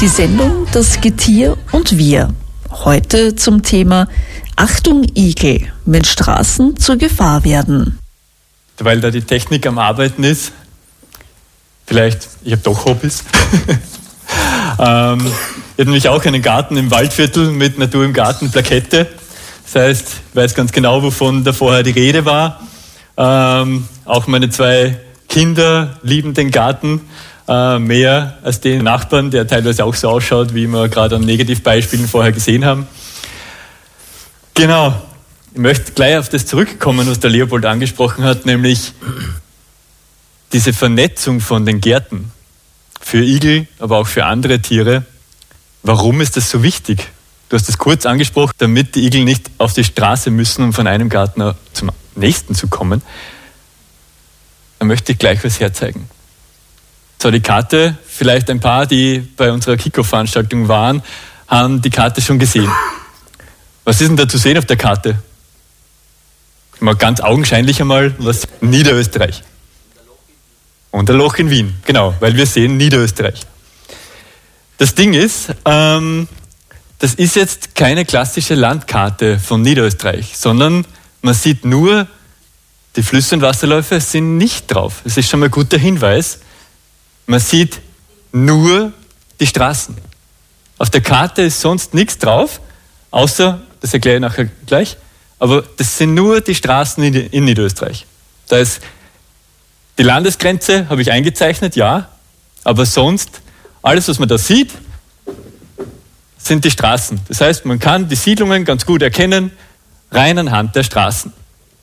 Die Sendung Das Getier und wir. Heute zum Thema Achtung Igel, wenn Straßen zur Gefahr werden. Weil da die Technik am Arbeiten ist, vielleicht, ich habe doch Hobbys. Ich habe nämlich auch einen Garten im Waldviertel mit Natur im Garten, Plakette. Das heißt, ich weiß ganz genau, wovon da vorher die Rede war. Auch meine 2 Kinder lieben den Garten mehr als den Nachbarn, der teilweise auch so ausschaut, wie wir gerade an Negativbeispielen vorher gesehen haben. Genau, ich möchte gleich auf das zurückkommen, was der Leopold angesprochen hat, nämlich diese Vernetzung von den Gärten für Igel, aber auch für andere Tiere. Warum ist das so wichtig? Du hast es kurz angesprochen, damit die Igel nicht auf die Straße müssen, um von einem Garten zum nächsten zu kommen. Da möchte ich gleich was herzeigen. So, die Karte, vielleicht ein paar, die bei unserer Kickoff-Veranstaltung waren, haben die Karte schon gesehen. Was ist denn da zu sehen auf der Karte? Mal ganz augenscheinlich einmal, was Niederösterreich. Und ein Loch in Wien, genau, weil wir sehen Niederösterreich. Das Ding ist, das ist jetzt keine klassische Landkarte von Niederösterreich, sondern man sieht nur, die Flüsse und Wasserläufe sind nicht drauf. Das ist schon mal ein guter Hinweis. Man sieht nur die Straßen. Auf der Karte ist sonst nichts drauf, außer, das erkläre ich nachher gleich, aber das sind nur die Straßen in Niederösterreich. Da ist die Landesgrenze, habe ich eingezeichnet, ja, aber sonst, alles, was man da sieht, sind die Straßen. Das heißt, man kann die Siedlungen ganz gut erkennen, rein anhand der Straßen.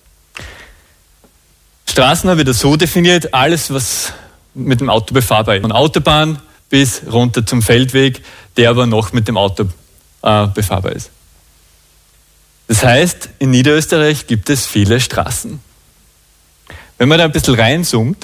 Straßen habe ich das so definiert, alles, was mit dem Auto befahrbar ist. Von Autobahn bis runter zum Feldweg, der aber noch mit dem Auto befahrbar ist. Das heißt, in Niederösterreich gibt es viele Straßen. Wenn man da ein bisschen reinzoomt,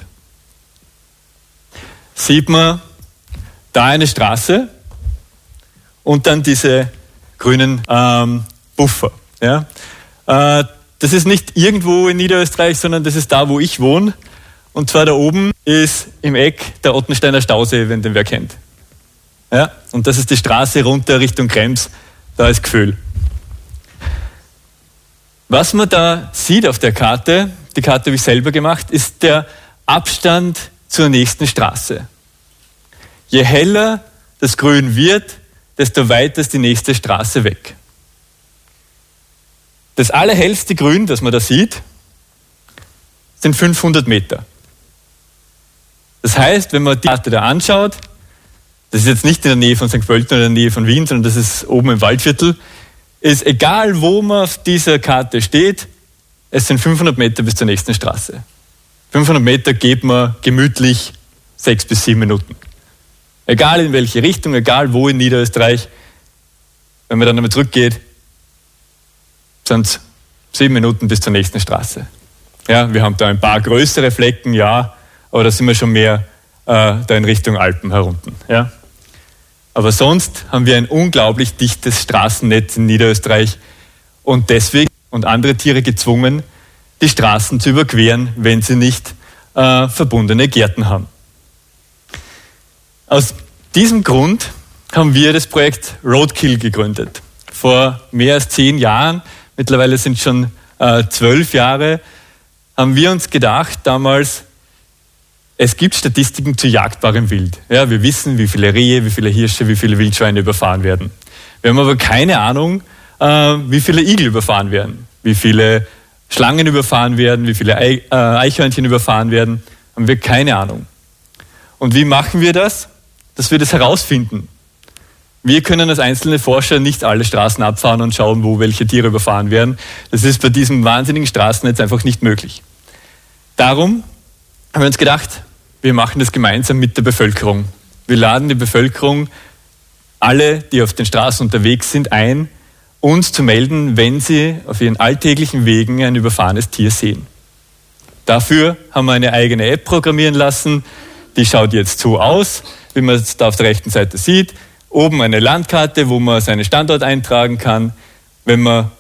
sieht man da eine Straße und dann diese grünen Buffer. Ja? Das ist nicht irgendwo in Niederösterreich, sondern das ist da, wo ich wohne. Und zwar da oben ist im Eck der Ottensteiner Stausee, wenn den wer kennt. Ja? Und das ist die Straße runter Richtung Krems, da ist Gföhl. Was man da sieht auf der Karte, die Karte habe ich selber gemacht, ist der Abstand zur nächsten Straße. Je heller das Grün wird, desto weiter ist die nächste Straße weg. Das allerhellste Grün, das man da sieht, sind 500 Meter. Das heißt, wenn man die Karte da anschaut, das ist jetzt nicht in der Nähe von St. Pölten oder in der Nähe von Wien, sondern das ist oben im Waldviertel, ist egal, wo man auf dieser Karte steht, es sind 500 Meter bis zur nächsten Straße. 500 Meter geht man gemütlich 6 bis 7 Minuten. Egal in welche Richtung, egal wo in Niederösterreich, wenn man dann einmal zurückgeht, sind es 7 Minuten bis zur nächsten Straße. Ja, wir haben da ein paar größere Flecken, ja, aber da sind wir schon mehr da in Richtung Alpen herunten. Ja. Aber sonst haben wir ein unglaublich dichtes Straßennetz in Niederösterreich und deswegen und andere Tiere gezwungen, die Straßen zu überqueren, wenn sie nicht verbundene Gärten haben. Aus diesem Grund haben wir das Projekt Roadkill gegründet. Vor mehr als 10 Jahren, mittlerweile sind es schon 12 Jahre, haben wir uns gedacht damals, es gibt Statistiken zu jagdbarem Wild. Ja, wir wissen, wie viele Rehe, wie viele Hirsche, wie viele Wildschweine überfahren werden. Wir haben aber keine Ahnung, wie viele Igel überfahren werden, wie viele Schlangen überfahren werden, wie viele Eichhörnchen überfahren werden, haben wir keine Ahnung. Und wie machen wir das? Dass wir das herausfinden. Wir können als einzelne Forscher nicht alle Straßen abfahren und schauen, wo welche Tiere überfahren werden. Das ist bei diesem wahnsinnigen Straßennetz einfach nicht möglich. Darum haben wir uns gedacht, wir machen das gemeinsam mit der Bevölkerung. Wir laden die Bevölkerung, alle, die auf den Straßen unterwegs sind, ein, uns zu melden, wenn sie auf ihren alltäglichen Wegen ein überfahrenes Tier sehen. Dafür haben wir eine eigene App programmieren lassen, die schaut jetzt so aus, wie man es da auf der rechten Seite sieht. Oben eine Landkarte, wo man seinen Standort eintragen kann. Wenn man